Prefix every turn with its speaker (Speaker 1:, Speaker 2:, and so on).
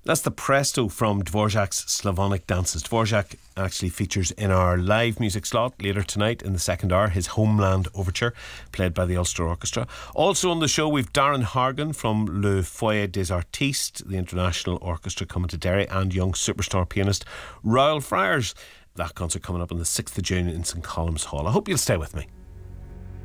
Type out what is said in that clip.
Speaker 1: That's the Presto from Dvorak's Slavonic Dances. Dvorak actually features in our live music slot later tonight in the second hour, his Homeland Overture, played by the Ulster Orchestra. Also on the show, we've Darren Hargan from Le Foyer des Artistes, the international orchestra coming to Derry, and young superstar pianist Raoul Friars. That concert coming up on the 6th of June in St Colum's Hall. I hope you'll stay with me.